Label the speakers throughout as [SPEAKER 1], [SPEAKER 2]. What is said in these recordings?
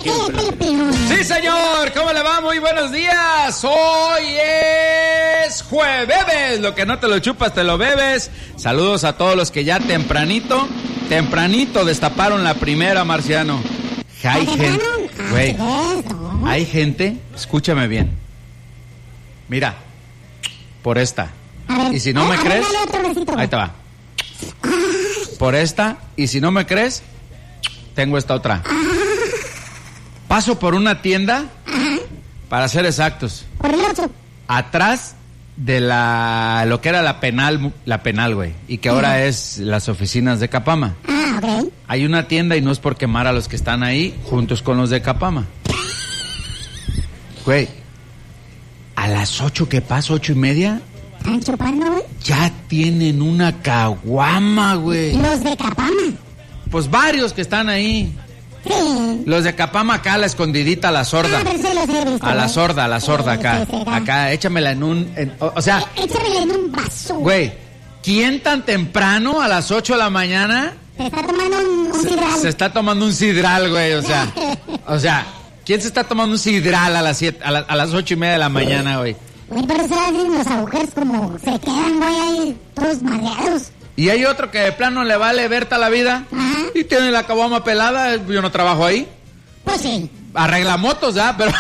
[SPEAKER 1] Sí, señor, ¿cómo le va? Muy buenos días. Hoy es jueves. Lo que no te lo chupas, te lo bebes. Saludos a todos los que ya tempranito destaparon la primera, Marciano. Hay gente, güey, hay gente, escúchame bien. Mira, por esta. Y si no me crees, ahí te va. Por esta, y si no me crees, tengo esta otra. Paso por una tienda, para ser exactos, atrás de lo que era la penal, güey, y que ahora es las oficinas de Capama. Okay. Hay una tienda y no es por quemar a los que están ahí juntos con los de Capama. Güey, a las 8 que pasa, 8:30,
[SPEAKER 2] ¿están chupando, güey?
[SPEAKER 1] Ya tienen una caguama, güey.
[SPEAKER 2] ¿Los de Capama?
[SPEAKER 1] Pues varios que están ahí.
[SPEAKER 2] Sí.
[SPEAKER 1] Los de Capama acá, la escondidita, a la sorda.
[SPEAKER 2] Pero sí los he visto,
[SPEAKER 1] a la sorda acá.
[SPEAKER 2] Sí,
[SPEAKER 1] acá, échamela en un... o sea...
[SPEAKER 2] Échamela en un vaso.
[SPEAKER 1] Güey, ¿quién tan temprano a las 8 de la mañana...
[SPEAKER 2] Se está tomando un sidral?
[SPEAKER 1] Se está tomando un sidral, güey, o sea... ¿Quién se está tomando un sidral a las 8:30 de la mañana, güey?
[SPEAKER 2] Güey, pero se hacen los agujeros como se quedan, güey, ahí todos madreados.
[SPEAKER 1] Y hay otro que de plano le vale Berta la vida. Ajá. Y tiene la caguama pelada. Yo no trabajo ahí.
[SPEAKER 2] Pues sí.
[SPEAKER 1] Arregla motos, ¿ah? Pero...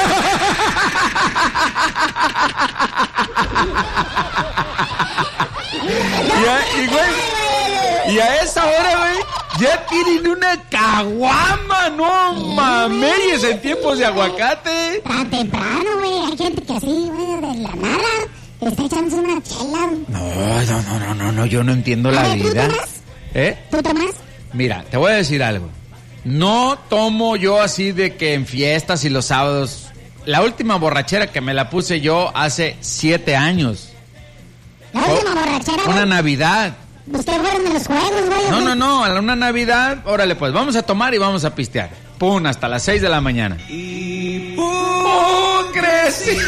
[SPEAKER 1] y a esa hora, güey, ya tienen una caguama, no mames, en tiempos de aguacate.
[SPEAKER 2] Tan temprano, güey, hay gente que así, güey, de la nada está echándose una chela.
[SPEAKER 1] No, yo no entiendo la vida.
[SPEAKER 2] ¿Tú tomas? ¿Tú tomas?
[SPEAKER 1] Mira, te voy a decir algo. No tomo yo así de que en fiestas y los sábados. La última borrachera que me la puse yo hace 7 años.
[SPEAKER 2] ¿La última borrachera?
[SPEAKER 1] Una Navidad.
[SPEAKER 2] ¿Ustedes fueron de los juegos, güey?
[SPEAKER 1] No, a una Navidad, órale pues, vamos a tomar y vamos a pistear. Pum, hasta las 6 de la mañana. Y ¡pum! ¡Crecí!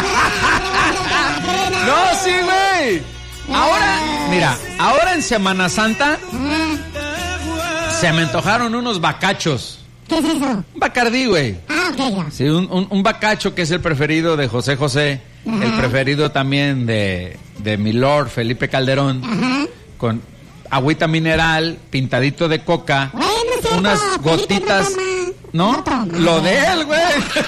[SPEAKER 1] No, sí, güey. Ahora en Semana Santa se me antojaron unos bacachos.
[SPEAKER 2] ¿Qué es eso?
[SPEAKER 1] Un Bacardí, güey.
[SPEAKER 2] Ok.
[SPEAKER 1] Sí, un bacacho que es el preferido de José José, el preferido también de mi Lord Felipe Calderón. Ajá. Con agüita mineral, pintadito de coca, unas gotitas, ¿no? Lo de él, güey.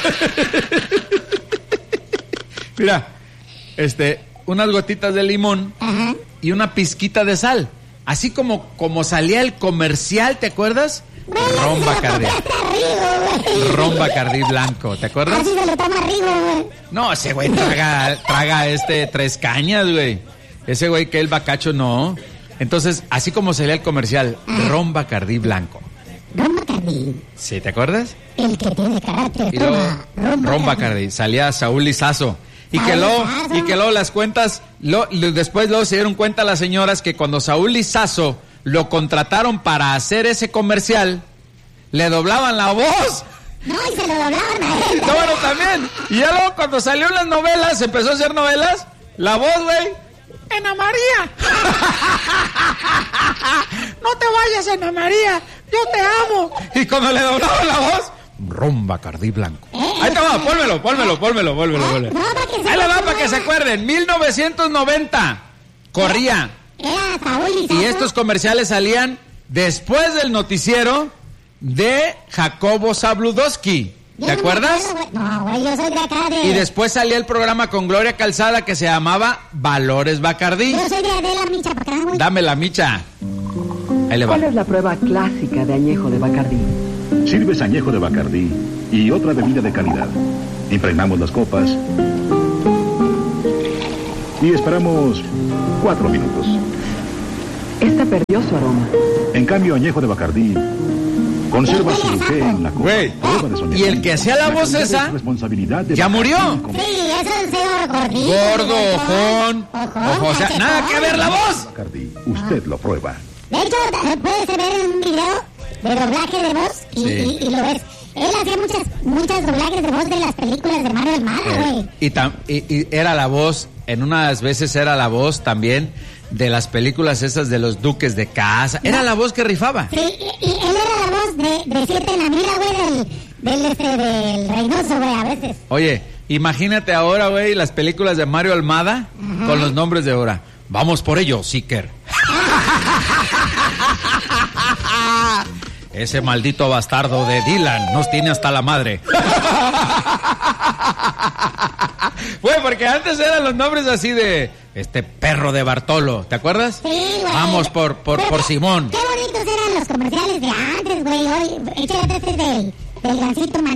[SPEAKER 1] Mira, unas gotitas de limón y una pizquita de sal. Así como salía el comercial, ¿te acuerdas? Ron Bacardí. Ron Bacardí blanco, ¿te acuerdas?
[SPEAKER 2] Así se lo toma arriba, güey.
[SPEAKER 1] No, ese güey traga 3 cañas, güey. Ese güey que el bacacho no. Entonces, así como salía el comercial, Ron Bacardí blanco.
[SPEAKER 2] ¿Ron Bacardí?
[SPEAKER 1] ¿Sí, te acuerdas?
[SPEAKER 2] El que tiene carácter.
[SPEAKER 1] Y luego, Ron Bacardí. Salía Saúl Lizazo. Y que luego las cuentas, después se dieron cuenta las señoras que cuando Saúl Lizazo lo contrataron para hacer ese comercial, le doblaban la voz.
[SPEAKER 2] No, y se lo doblaban a él.
[SPEAKER 1] No, bueno, también. Y ya luego cuando salió en las novelas, empezó a hacer novelas, la voz, güey. Ana María. No te vayas, Ana María. Yo te amo. Y cuando le doblaban la voz, Ron Bacardí blanco. Ahí te va, pónmelo. Ahí le va para que se acuerden. 1990 corría. Y estos comerciales salían después del noticiero de Jacobo Zabludowski. ¿Te acuerdas?
[SPEAKER 2] No, güey, yo soy de acá de...
[SPEAKER 1] Y después salía el programa con Gloria Calzada que se llamaba Valores Bacardí.
[SPEAKER 2] Yo soy de la micha para acá, güey.
[SPEAKER 1] Dame la micha. Ahí le va.
[SPEAKER 3] ¿Cuál es la prueba clásica de añejo de Bacardí?
[SPEAKER 4] Sirves añejo de Bacardí y otra bebida de calidad. Impregnamos las copas y esperamos 4 minutos.
[SPEAKER 3] Esta perdió su aroma.
[SPEAKER 4] En cambio, añejo de Bacardí conserva su bouquet en la copa.
[SPEAKER 1] Güey, y el que hacía la voz esa ya murió.
[SPEAKER 2] Sí, eso es el señor Gordito.
[SPEAKER 1] Gordo, ojón, o sea, nada que ver la voz.
[SPEAKER 4] Bacardí, usted lo prueba.
[SPEAKER 2] De hecho, puedes ver en un video de doblaje de voz y lo ves. Él hacía muchas doblajes de voz de las películas de Mario el Malo, güey.
[SPEAKER 1] Y era la voz, en unas veces era la voz también de las películas esas de los duques de casa. Era la voz que rifaba.
[SPEAKER 2] Sí, y él era la voz de 7 en la mira, güey, del Reynoso, güey, a veces.
[SPEAKER 1] Oye, imagínate ahora, güey, las películas de Mario Almada con los nombres de ahora. Vamos por ello, Seeker. Ese maldito bastardo de Dylan nos tiene hasta la madre. Güey, porque antes eran los nombres así de este perro de Bartolo, ¿te acuerdas?
[SPEAKER 2] Sí, güey.
[SPEAKER 1] Vamos por Simón.
[SPEAKER 2] Qué bonitos eran los comerciales de antes, güey. Hoy, échate del Gansito